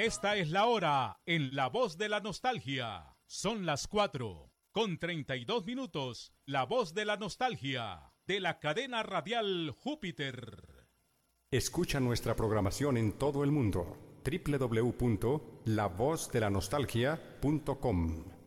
Esta es la hora en La Voz de la Nostalgia. Son las 4:32. La Voz de la Nostalgia, de la cadena radial Júpiter. Escucha nuestra programación en todo el mundo. www.lavozdelanostaljia.com